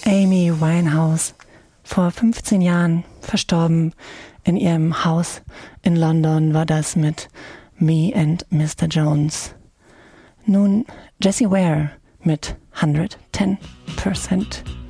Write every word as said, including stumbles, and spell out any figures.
Amy Winehouse, vor fünfzehn Jahren verstorben in ihrem Haus in London, war das mit Me and Mister Jones. Nun Jessie Ware mit one hundred ten percent.